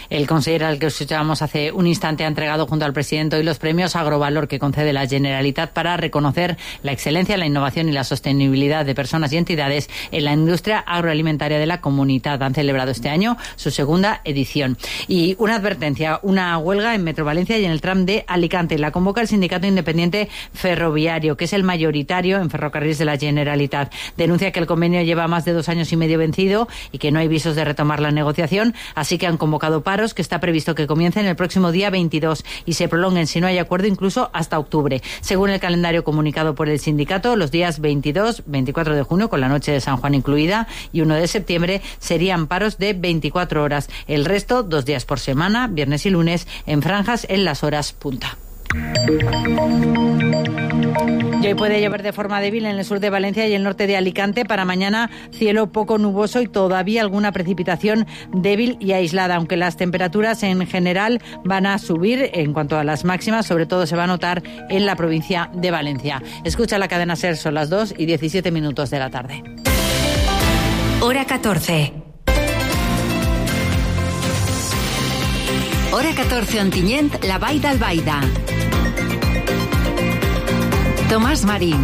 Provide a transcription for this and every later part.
El conseller al que escuchábamos hace un instante ha entregado junto al presidente hoy los premios Agrovalor que concede la Generalitat para reconocer la excelencia, la innovación y la sostenibilidad de personas y entidades en la industria agroalimentaria de la comunidad. Han celebrado este año su segunda edición. Y una advertencia, una huelga en Metro Valencia y en el tram de Alicante. La convoca el Sindicato Independiente Ferroviario, que es el mayoritario en ferrocarriles de la Generalitat. Denuncia que el convenio lleva más de 2 años y medio vencido y que no hay visos de retomar la negociación, así que han convocado paros que está previsto que comiencen el próximo día 22 y se prolonguen, si no hay acuerdo, incluso hasta octubre. Según el calendario comunicado por el sindicato, los días 22, 24 de junio, con la noche de San Juan incluida, y 1 de septiembre serían paros de 24 horas. El resto, 2 días por semana, viernes y lunes, en franjas en las horas punta. Y hoy puede llover de forma débil en el sur de Valencia y el norte de Alicante. Para mañana, cielo poco nuboso y todavía alguna precipitación débil y aislada, aunque las temperaturas en general van a subir. En cuanto a las máximas, sobre todo se va a notar en la provincia de Valencia. Escucha la cadena SER, son las 2:17 de la tarde. Hora 14. Hora 14 Ontinyent, la Vall d'Albaida. Tomàs Marín.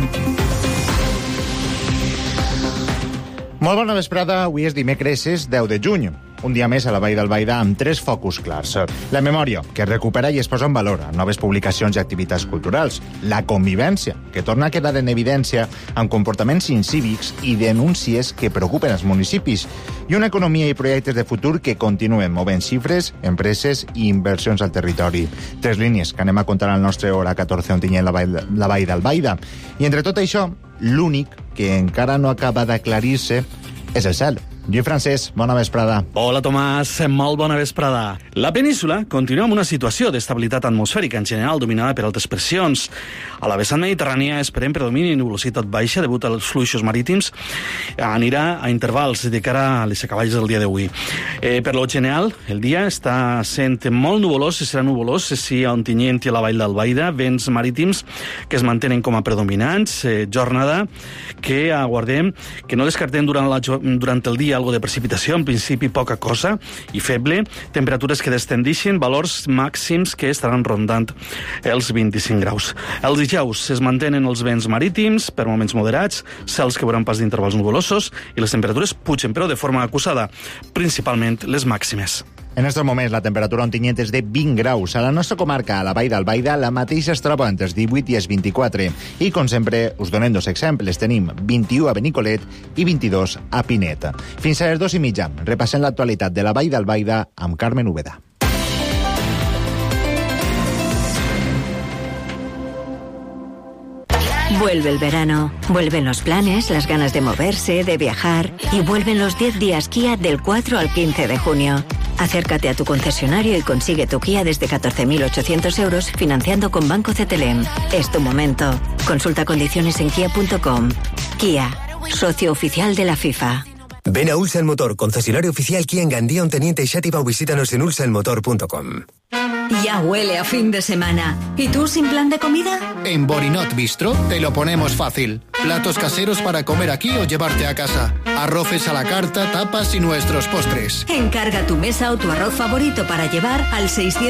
Molt bona vesprada, avui és dimecres, és 10 de juny. Un dia més a la Vall d'Albaida amb 3 focus clars. La memòria, que es recupera i es posa en valor amb noves publicacions i activitats culturals. La convivència, que torna a quedar en evidència amb comportaments incívics i denúncies que preocupen els municipis. I una economia i projectes de futur que continuen movent xifres, empreses i inversions al territori. 3 línies que anem a contar al nostre Hora 14 on tinguem la Vall d'Albaida. I entre tot això, l'únic que encara no acaba d'aclarir-se és el cel. Lluís Francesc, bona vesprada. Hola, Tomàs, molt bona vesprada. La península continua amb una situació d'estabilitat atmosfèrica en general dominada per altes pressions. A la vessant mediterrània esperem predomini i nuvolositat baixa degut als fluixos marítims. Anirà a intervals de cara a les acaballes del dia d'avui. Per lo general, el dia està sent molt nuvolós i serà nuvolós si a Ontinyent i a la Vall d'Albaida, vents marítims que es mantenen com a predominants. Jornada que aguardem, que no descartem durant el dia algo de precipitació, en principi poca cosa i feble, temperatures que descendixen, valors màxims que estaran rondant els 25 graus. Els dijous es mantenen els vents marítims, per moments moderats, cels que veuran pas d'intervals nuvolosos i les temperatures pugen, però de forma acusada, principalment les màximes. En aquests moments la temperatura a Ontinyent és de 20 graus. A la nostra comarca, a la Vall d'Albaida, la mateixa es troba entre els 18 i els 24. I, com sempre, us donem 2 exemples. Tenim 21 a Benicolet i 22 a Pinet. Fins a les 2:30. Repassem l'actualitat de la Vall d'Albaida amb Carmen Úbeda. Vuelve el verano, vuelven los planes, las ganas de moverse, de viajar y vuelven los 10 días Kia del 4 al 15 de junio. Acércate a tu concesionario y consigue tu Kia desde 14.800 euros financiando con Banco CTLM. Es tu momento. Consulta condiciones en kia.com. Kia, socio oficial de la FIFA. Ven a Ulsa el Motor, concesionario oficial Kia en Gandía, Onteniente y Xàtiva, o visítanos en ulsaelmotor.com. Ya huele a fin de semana. ¿Y tú sin plan de comida? En Borinot Bistro te lo ponemos fácil. Platos caseros para comer aquí o llevarte a casa. Arroces a la carta, tapas y nuestros postres. Encarga tu mesa o tu arroz favorito para llevar al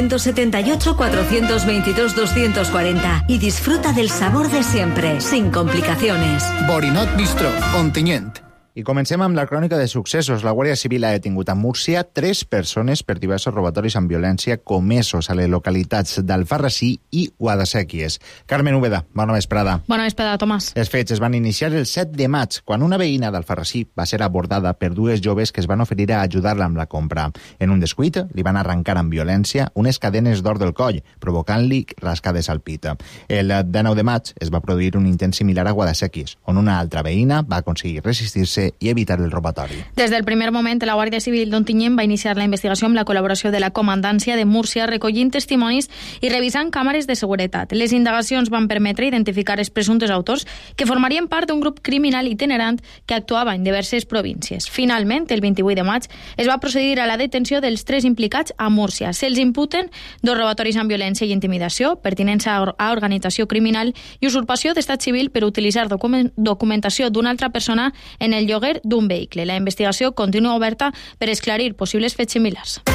678-422-240 y disfruta del sabor de siempre, sin complicaciones. Borinot Bistro, Ontinyent. I comencem amb la crònica de successos. La Guàrdia Civil ha detingut a Múrcia 3 persones per diversos robatoris amb violència comesos a les localitats d'Alfarrasí i Guadasséquies. Carmen Úbeda, bona vesprada. Bona vesprada, Tomàs. Els fets es van iniciar el 7 de maig, quan una veïna d'Alfarrasí va ser abordada per 2 joves que es van oferir a ajudar-la amb la compra. En un descuit, li van arrencar amb violència unes cadenes d'or del coll, provocant-li rascades al pit. El 19 de maig es va produir un intent similar a Guadasséquies, on una altra veïna va aconseguir resistir-se i evitar el robatori. Des del primer moment, la Guàrdia Civil d'Ontinyent va iniciar la investigació amb la col·laboració de la Comandància de Múrcia, recollint testimonis i revisant càmeres de seguretat. Les indagacions van permetre identificar els presumptes autors que formarien part d'un grup criminal itinerant que actuava en diverses províncies. Finalment, el 28 de maig, es va procedir a la detenció dels 3 implicats a Múrcia. Se'ls imputen 2 robatoris amb violència i intimidació, pertinença a organització criminal i usurpació d'estat civil per utilitzar documentació d'una altra persona en el lloguer d'un vehicle. La investigació continua oberta per esclarir possibles fets similars.